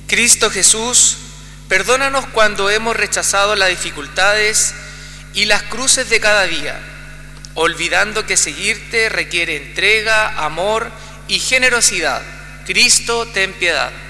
Cristo Jesús, perdónanos cuando hemos rechazado las dificultades y las cruces de cada día, olvidando que seguirte requiere entrega, amor y generosidad. Cristo, ten piedad.